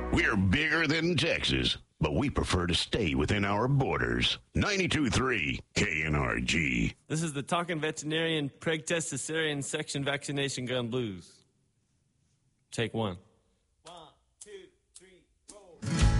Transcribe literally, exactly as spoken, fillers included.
We're bigger than Texas, but we prefer to stay within our borders. ninety-two point three K N R G. This is the Talking Veterinarian Preg Test Cesarean Section Vaccination Gun Blues. Take one.